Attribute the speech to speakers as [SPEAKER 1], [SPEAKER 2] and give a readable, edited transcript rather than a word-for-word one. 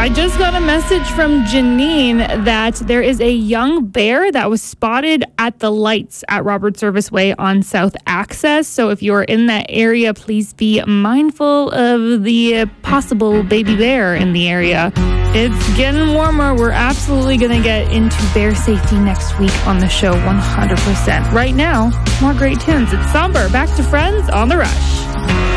[SPEAKER 1] I just got a message from Janine that there is a young bear that was spotted at the lights at Robert Service Way on South Access. So if you're in that area, please be mindful of the possible baby bear in the area. It's getting warmer. We're absolutely going to get into bear safety next week on the show 100%. Right now, more great tunes. It's Somber. Back to Friends on The Rush.